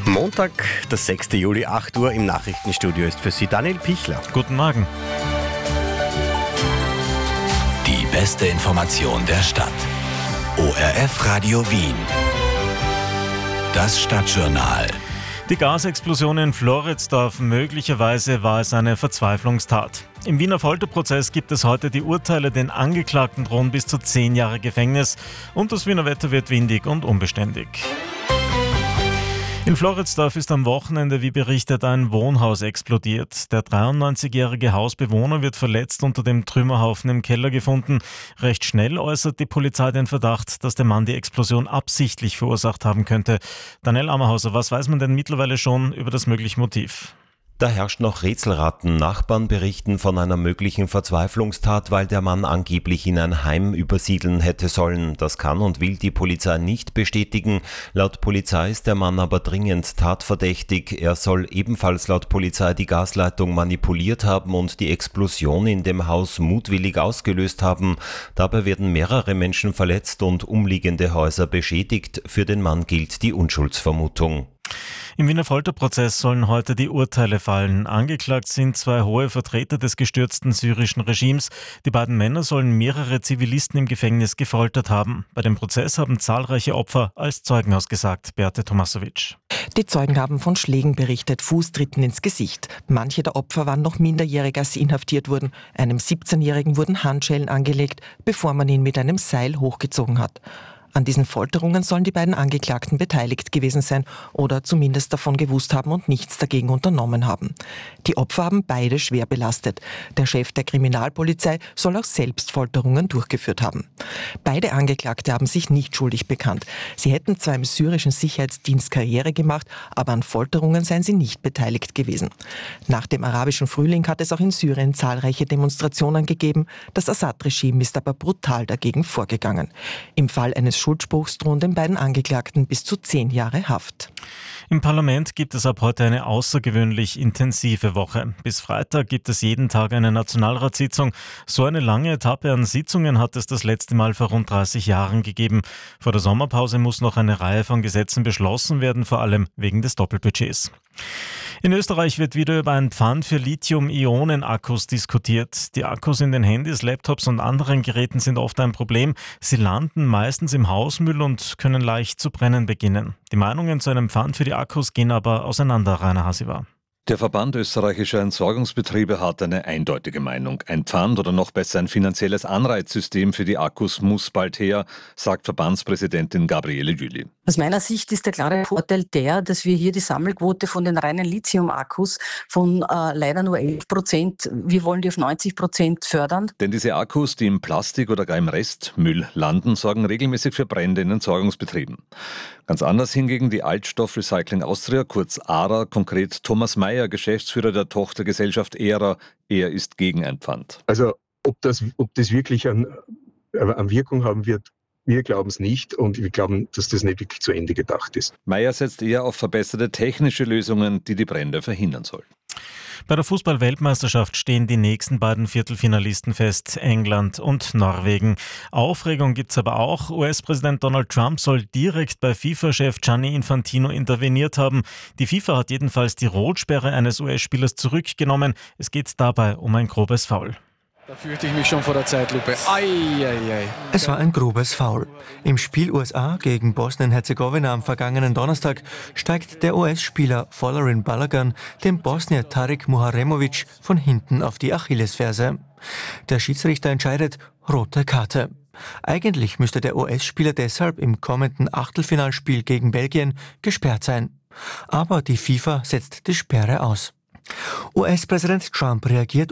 Montag, der 6. Juli, 8 Uhr im Nachrichtenstudio ist für Sie Daniel Pichler. Guten Morgen. Die beste Information der Stadt. ORF Radio Wien. Das Stadtjournal. Die Gasexplosion in Floridsdorf, möglicherweise war es eine Verzweiflungstat. Im Wiener Folterprozess gibt es heute die Urteile, den Angeklagten drohen bis zu 10 Jahre Gefängnis und das Wiener Wetter wird windig und unbeständig. In Floridsdorf ist am Wochenende, wie berichtet, ein Wohnhaus explodiert. Der 93-jährige Hausbewohner wird verletzt unter dem Trümmerhaufen im Keller gefunden. Recht schnell äußert die Polizei den Verdacht, dass der Mann die Explosion absichtlich verursacht haben könnte. Daniel Ammerhauser, was weiß man denn mittlerweile schon über das mögliche Motiv? Da herrscht noch Rätselraten. Nachbarn berichten von einer möglichen Verzweiflungstat, weil der Mann angeblich in ein Heim übersiedeln hätte sollen. Das kann und will die Polizei nicht bestätigen. Laut Polizei ist der Mann aber dringend tatverdächtig. Er soll ebenfalls laut Polizei die Gasleitung manipuliert haben und die Explosion in dem Haus mutwillig ausgelöst haben. Dabei werden mehrere Menschen verletzt und umliegende Häuser beschädigt. Für den Mann gilt die Unschuldsvermutung. Im Wiener Folterprozess sollen heute die Urteile fallen. Angeklagt sind 2 hohe Vertreter des gestürzten syrischen Regimes. Die beiden Männer sollen mehrere Zivilisten im Gefängnis gefoltert haben. Bei dem Prozess haben zahlreiche Opfer als Zeugen ausgesagt. Beate Tomasovic. Die Zeugen haben von Schlägen berichtet, Fußtritten ins Gesicht. Manche der Opfer waren noch minderjährig, als sie inhaftiert wurden. Einem 17-Jährigen wurden Handschellen angelegt, bevor man ihn mit einem Seil hochgezogen hat. An diesen Folterungen sollen die beiden Angeklagten beteiligt gewesen sein oder zumindest davon gewusst haben und nichts dagegen unternommen haben. Die Opfer haben beide schwer belastet. Der Chef der Kriminalpolizei soll auch selbst Folterungen durchgeführt haben. Beide Angeklagte haben sich nicht schuldig bekannt. Sie hätten zwar im syrischen Sicherheitsdienst Karriere gemacht, aber an Folterungen seien sie nicht beteiligt gewesen. Nach dem arabischen Frühling hat es auch in Syrien zahlreiche Demonstrationen gegeben. Das Assad-Regime ist aber brutal dagegen vorgegangen. Im Fall eines Schuldspruchs drohen den beiden Angeklagten bis zu 10 Jahre Haft. Im Parlament gibt es ab heute eine außergewöhnlich intensive Woche. Bis Freitag gibt es jeden Tag eine Nationalratssitzung. So eine lange Etappe an Sitzungen hat es das letzte Mal vor rund 30 Jahren gegeben. Vor der Sommerpause muss noch eine Reihe von Gesetzen beschlossen werden, vor allem wegen des Doppelbudgets. In Österreich wird wieder über ein Pfand für Lithium-Ionen-Akkus diskutiert. Die Akkus in den Handys, Laptops und anderen Geräten sind oft ein Problem. Sie landen meistens im Hausmüll und können leicht zu brennen beginnen. Die Meinungen zu einem Pfand für die Akkus gehen aber auseinander, Rainer Hasiwa. Der Verband österreichischer Entsorgungsbetriebe hat eine eindeutige Meinung. Ein Pfand oder noch besser ein finanzielles Anreizsystem für die Akkus muss bald her, sagt Verbandspräsidentin Gabriele Jüli. Aus meiner Sicht ist der klare Vorteil der, dass wir hier die Sammelquote von den reinen Lithium-Akkus von leider nur 11%, wir wollen die auf 90% fördern. Denn diese Akkus, die im Plastik oder gar im Restmüll landen, sorgen regelmäßig für Brände in Entsorgungsbetrieben. Ganz anders hingegen die Altstoff-Recycling Austria, kurz ARA, konkret Thomas Meyer, Geschäftsführer der Tochtergesellschaft ERA. Er ist gegen ein Pfand. Also ob das wirklich eine Wirkung haben wird, wir glauben es nicht und wir glauben, dass das nicht wirklich zu Ende gedacht ist. Meyer setzt eher auf verbesserte technische Lösungen, die die Brände verhindern sollen. Bei der Fußball-Weltmeisterschaft stehen die nächsten beiden Viertelfinalisten fest, England und Norwegen. Aufregung gibt's aber auch. US-Präsident Donald Trump soll direkt bei FIFA-Chef Gianni Infantino interveniert haben. Die FIFA hat jedenfalls die Rotsperre eines US-Spielers zurückgenommen. Es geht dabei um ein grobes Foul. Da fürchte ich mich schon vor der Zeitlupe. Es war ein grobes Foul. Im Spiel USA gegen Bosnien-Herzegowina am vergangenen Donnerstag steigt der US-Spieler Folarin Balogun dem Bosnier Tarik Muharemovic von hinten auf die Achillesferse. Der Schiedsrichter entscheidet rote Karte. Eigentlich müsste der US-Spieler deshalb im kommenden Achtelfinalspiel gegen Belgien gesperrt sein. Aber die FIFA setzt die Sperre aus. US-Präsident Trump reagiert